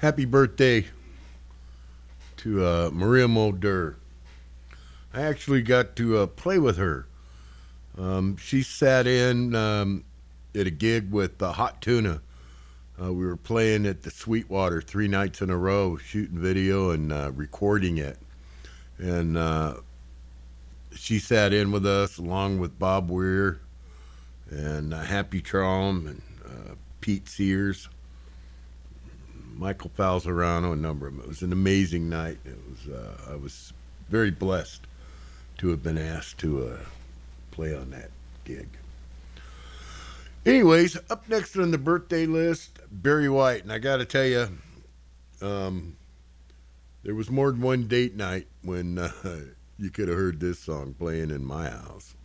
Happy birthday to Maria Mulder. I actually got to play with her. She sat in at a gig with Hot Tuna. We were playing at the Sweetwater 3 nights in a row, shooting video and recording it. And she sat in with us along with Bob Weir and Happy Traum and Pete Sears, Michael Falzerano, a number of them. It was an amazing night. I was very blessed to have been asked to play on that gig. Anyways, up next on the birthday list, Barry White. And I got to tell you, there was more than one date night when you could have heard this song playing in my house.